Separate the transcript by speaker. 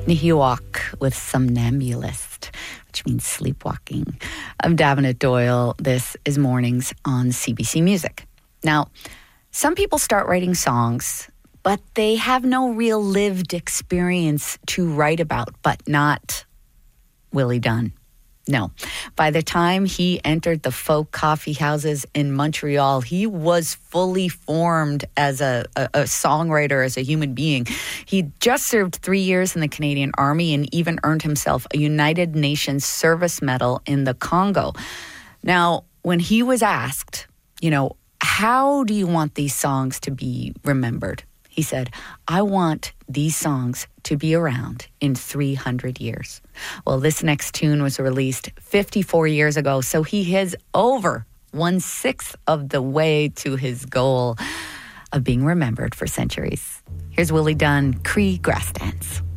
Speaker 1: Nihiwalk with Somnambulist, which means sleepwalking. I'm Davenant Doyle. This is Mornings on CBC Music. Now, some people start writing songs, but they have no real lived experience to write about, but not Willie Dunn. No. By the time he entered the folk coffee houses in Montreal, he was fully formed as a songwriter, as a human being. He just served 3 years in the Canadian Army and even earned himself a United Nations Service Medal in the Congo. Now, when he was asked, how do you want these songs to be remembered? He said, I want these songs to be around in 300 years. Well, this next tune was released 54 years ago, so he is over 1/6 of the way to his goal of being remembered for centuries. Here's Willie Dunn, Cree Grass Dance.